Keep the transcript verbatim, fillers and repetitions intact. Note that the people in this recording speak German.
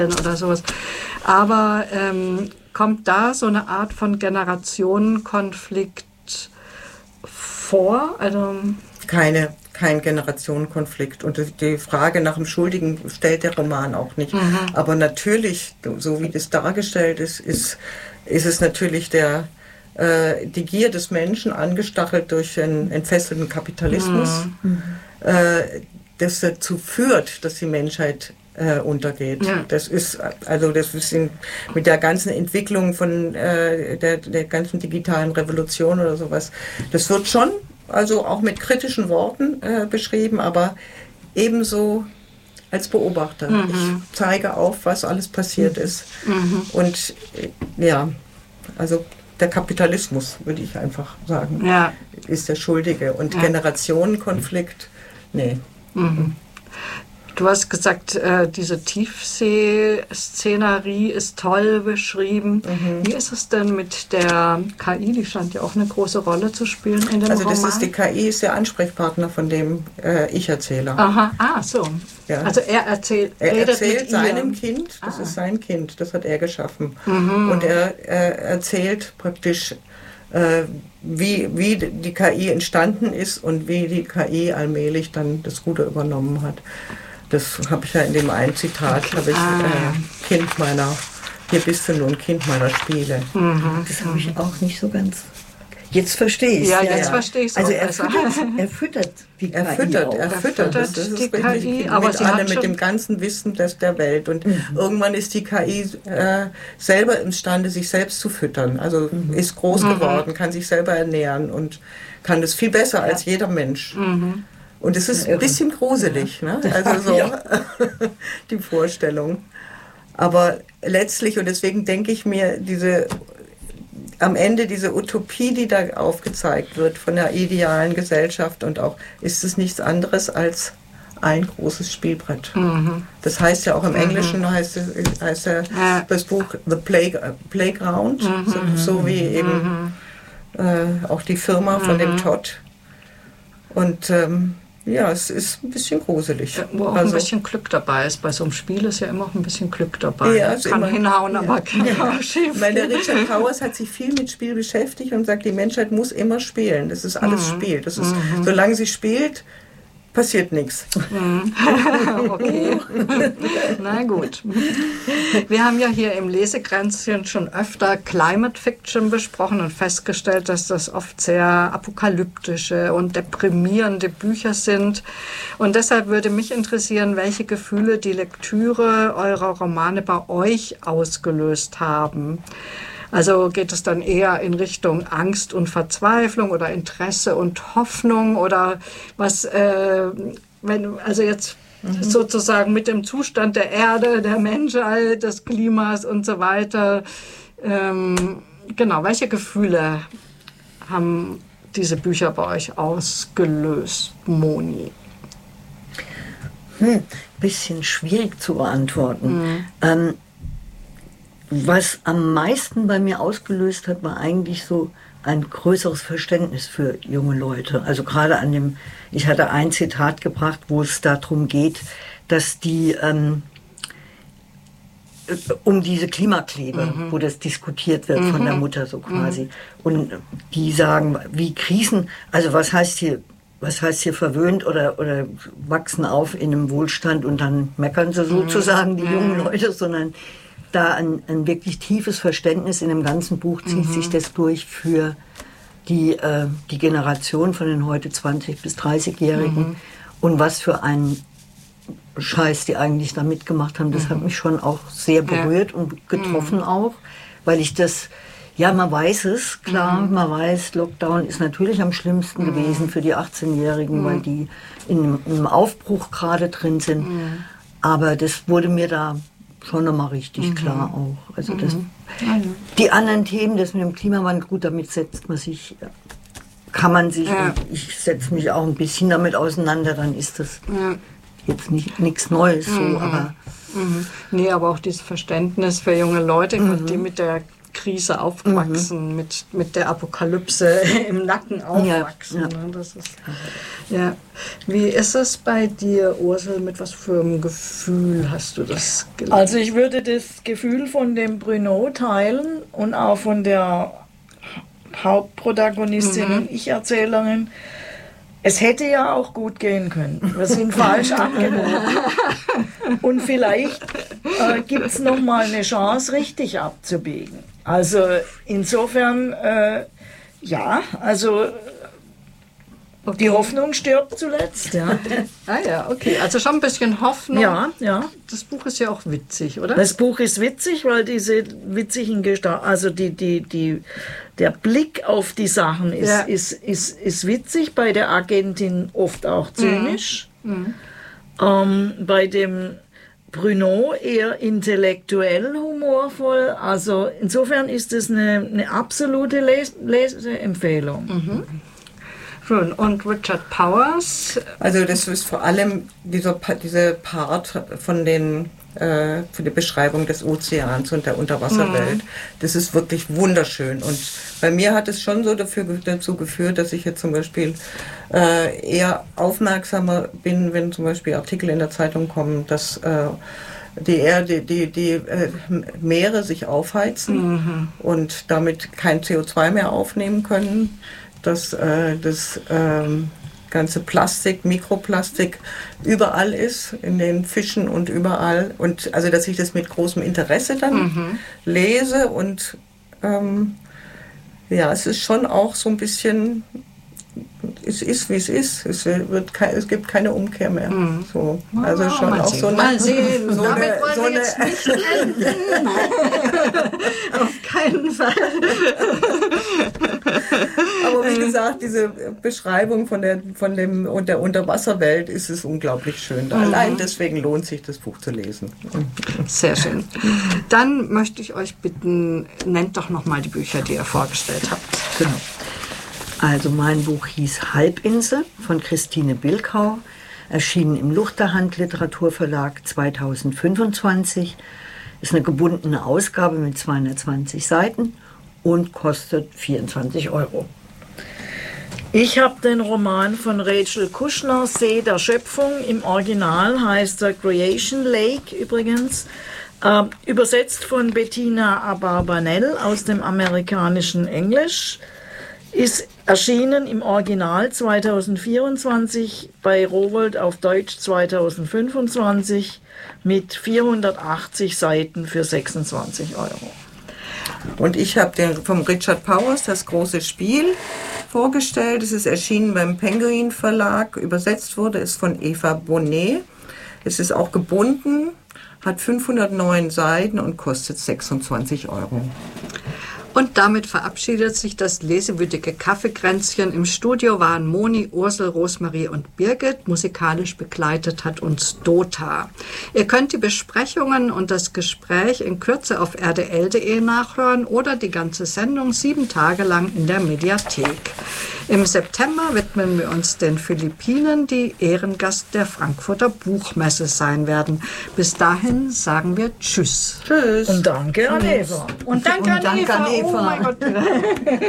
oder sowas. Aber ähm, kommt da so eine Art von Generationenkonflikt vor? Also keine, kein Generationenkonflikt. Und die Frage nach dem Schuldigen stellt der Roman auch nicht. Mhm. Aber natürlich, so wie das dargestellt ist, ist, ist es natürlich der, äh, die Gier des Menschen, angestachelt durch einen entfesselten Kapitalismus, mhm. äh, das dazu führt, dass die Menschheit äh, untergeht. Ja. Das ist also das ist in, mit der ganzen Entwicklung von äh, der, der ganzen digitalen Revolution oder sowas. Das wird schon also auch mit kritischen Worten äh, beschrieben, aber ebenso als Beobachter. Mhm. Ich zeige auf, was alles passiert mhm. ist. Mhm. Und äh, ja, also der Kapitalismus, würde ich einfach sagen, ja. ist der Schuldige. Und ja. Generationenkonflikt, nee. Mhm. Du hast gesagt, äh, diese Tiefsee-Szenerie ist toll beschrieben. Mhm. Wie ist es denn mit der K I? Die scheint ja auch eine große Rolle zu spielen in dem also Roman. Also das ist die K I, ist der Ansprechpartner von dem äh, Ich-Erzähler. Aha, ah, so. Ja. Also er erzählt, er redet erzählt mit seinem ihr. Kind, das ah. ist sein Kind, das hat er geschaffen. Mhm. Und er äh, erzählt praktisch, äh, wie, wie die K I entstanden ist und wie die K I allmählich dann das Ruder übernommen hat. Das habe ich ja in dem einen Zitat, okay. habe ich ah. äh, Kind meiner, hier bist du nun Kind meiner Spiele. Mhm. Das habe ich auch nicht so ganz... Jetzt verstehe ich es. Ja, jetzt ja. verstehe ich es Also auch er besser. füttert, er füttert die K I Er füttert, auch. er füttert, das, das ist die richtig, K I, aber mit, sie alle, hat mit schon dem ganzen Wissen des, der Welt. Und mhm. irgendwann ist die K I äh, selber imstande, sich selbst zu füttern. Also mhm. ist groß mhm. geworden, kann sich selber ernähren und kann das viel besser ja. als jeder Mensch. Mhm. Und es ist ein bisschen gruselig, ne? Also so ja. die Vorstellung. Aber letztlich, und deswegen denke ich mir, diese am Ende diese Utopie, die da aufgezeigt wird von der idealen Gesellschaft und auch, ist es nichts anderes als ein großes Spielbrett. Mhm. Das heißt ja auch im Englischen, mhm. heißt, es, heißt ja ja. das Buch The Play, Playground, mhm. so, so wie eben mhm. äh, auch die Firma von mhm. dem Todd. Und ähm, ja, es ist ein bisschen gruselig. Ja, wo auch also, ein bisschen Glück dabei ist. Bei so einem Spiel ist ja immer auch ein bisschen Glück dabei. Ja, kann immer, hinhauen, ja. aber kann ja. auch schief. Meine Richard Powers hat sich viel mit Spiel beschäftigt und sagt, die Menschheit muss immer spielen. Das ist alles mhm. Spiel. Das ist, mhm. solange sie spielt, passiert nichts. Okay. Na gut. Wir haben ja hier im Lesekränzchen schon öfter Climate Fiction besprochen und festgestellt, dass das oft sehr apokalyptische und deprimierende Bücher sind. Und deshalb würde mich interessieren, welche Gefühle die Lektüre eurer Romane bei euch ausgelöst haben. Also geht es dann eher in Richtung Angst und Verzweiflung oder Interesse und Hoffnung oder was, äh, wenn, also jetzt mhm. sozusagen mit dem Zustand der Erde, der Menschheit, des Klimas und so weiter. Ähm, genau, welche Gefühle haben diese Bücher bei euch ausgelöst, Moni? Hm, bisschen schwierig zu beantworten. Mhm. Ähm, Was am meisten bei mir ausgelöst hat, war eigentlich so ein größeres Verständnis für junge Leute. Also gerade an dem, ich hatte ein Zitat gebracht, wo es darum geht, dass die, ähm, um diese Klimakleber, mhm. wo das diskutiert wird mhm. von der Mutter so quasi. Mhm. Und die sagen, wie Krisen, also was heißt hier, was heißt hier verwöhnt oder, oder wachsen auf in einem Wohlstand und dann meckern sie sozusagen, die jungen Leute, sondern da ein, ein wirklich tiefes Verständnis in dem ganzen Buch zieht mhm. sich das durch für die, äh, die Generation von den heute zwanzig- bis dreißigjährigen mhm. und was für einen Scheiß die eigentlich da mitgemacht haben. Das mhm. hat mich schon auch sehr berührt ja. und getroffen mhm. auch, weil ich das, ja, man weiß es, klar, mhm. man weiß, Lockdown ist natürlich am schlimmsten mhm. gewesen für die achtzehnjährigen, mhm. weil die in einem Aufbruch gerade drin sind. Mhm. Aber das wurde mir da schon nochmal richtig mhm. klar auch. Also das, mhm. die anderen Themen, das mit dem Klimawandel, gut, damit setzt man sich, kann man sich, ja. ich setze mich auch ein bisschen damit auseinander, dann ist das ja. jetzt nicht nichts Neues so, mhm. aber... Mhm. Nee, aber auch dieses Verständnis für junge Leute, mhm. die mit der Krise aufwachsen, mhm. mit, mit der Apokalypse im Nacken aufwachsen. Ja, ja. Ne? Das ist, ja. Wie ist es bei dir, Ursel? Mit was für einem Gefühl hast du das gelesen? Also ich würde das Gefühl von dem Bruno teilen und auch von der Hauptprotagonistin mhm. und Ich-Erzählerin. Es hätte ja auch gut gehen können. Wir sind falsch angeboten. Und vielleicht äh, gibt es nochmal eine Chance, richtig abzubiegen. Also insofern, äh, ja, also okay. Die Hoffnung stirbt zuletzt. Ja. Ah ja, okay. Also schon ein bisschen Hoffnung. Ja, ja. Das Buch ist ja auch witzig, oder? Das Buch ist witzig, weil diese witzigen Gestalten, also die, die, die, der Blick auf die Sachen ist, ja. ist, ist, ist witzig, bei der Agentin oft auch zynisch. Mhm. Ähm, bei dem Bruno eher intellektuell humorvoll. Also insofern ist es eine, eine absolute Les- Leseempfehlung. Mhm. Schön. Und Richard Powers? Also das ist vor allem dieser, dieser Part von den äh, für die Beschreibung des Ozeans und der Unterwasserwelt. Mhm. Das ist wirklich wunderschön. Und bei mir hat es schon so dafür, dazu geführt, dass ich jetzt zum Beispiel äh, eher aufmerksamer bin, wenn zum Beispiel Artikel in der Zeitung kommen, dass äh, die Erde, die, die äh, Meere sich aufheizen mhm. und damit kein C O zwei mehr aufnehmen können, dass äh, das ähm, ganze Plastik, Mikroplastik überall ist, in den Fischen und überall. Und also, dass ich das mit großem Interesse dann mhm. lese und ähm, ja, es ist schon auch so ein bisschen, es ist wie es ist, es, wird kein, es gibt keine Umkehr mehr. Mhm. So, also schon mal auch sehen. so eine, mal sehen. So Damit eine, wollen so wir eine, jetzt nicht enden. Auf keinen Fall. Aber wie gesagt, diese Beschreibung von der, von dem, und der Unterwasserwelt ist es unglaublich schön. Mhm. Allein deswegen lohnt sich, das Buch zu lesen. Sehr schön. Dann möchte ich euch bitten, nennt doch nochmal die Bücher, die ihr vorgestellt habt. Genau. Also mein Buch hieß Halbinsel von Christine Bilkau, erschienen im Luchterhand Literaturverlag zweitausendfünfundzwanzig, ist eine gebundene Ausgabe mit zweihundertzwanzig Seiten und kostet vierundzwanzig Euro. Ich habe den Roman von Rachel Kushner, See der Schöpfung, im Original heißt er Creation Lake übrigens, äh, übersetzt von Bettina Abarbanel aus dem amerikanischen Englisch. Ist erschienen im Original zweitausendvierundzwanzig, bei Rowohlt auf Deutsch zweitausendfünfundzwanzig mit vierhundertachtzig Seiten für sechsundzwanzig Euro. Und ich habe den vom Richard Powers das große Spiel vorgestellt. Es ist erschienen beim Penguin Verlag, übersetzt wurde es von Eva Bonnet. Es ist auch gebunden, hat fünfhundertneun Seiten und kostet sechsundzwanzig Euro. Und damit verabschiedet sich das lesewütige Kaffeekränzchen. Im Studio waren Moni, Ursel, Rosmarie und Birgit. Musikalisch begleitet hat uns Dota. Ihr könnt die Besprechungen und das Gespräch in Kürze auf r d l punkt d e nachhören oder die ganze Sendung sieben Tage lang in der Mediathek. Im September widmen wir uns den Philippinen, die Ehrengast der Frankfurter Buchmesse sein werden. Bis dahin sagen wir Tschüss. Tschüss. Und danke an Eva. Und danke, Und danke an, Eva. an Eva. Oh mein Gott.